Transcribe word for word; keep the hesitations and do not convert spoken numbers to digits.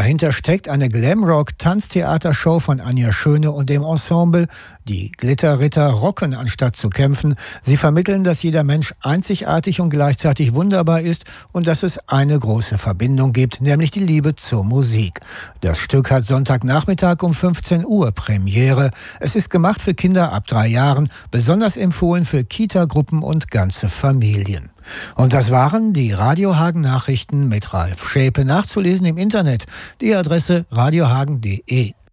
Dahinter steckt eine Glamrock-Tanztheatershow von Anja Schöne und dem Ensemble. Die Glitterritter rocken anstatt zu kämpfen. Sie vermitteln, dass jeder Mensch einzigartig und gleichzeitig wunderbar ist und dass es eine große Verbindung gibt, nämlich die Liebe zur Musik. Das Stück hat Sonntagnachmittag um fünfzehn Uhr Premiere. Es ist gemacht für Kinder ab drei Jahren, besonders empfohlen für Kita-Gruppen und ganze Familien. Und das waren die Radio Hagen Nachrichten mit Ralf Schäpe, nachzulesen im Internet. Die Adresse radiohagen punkt de.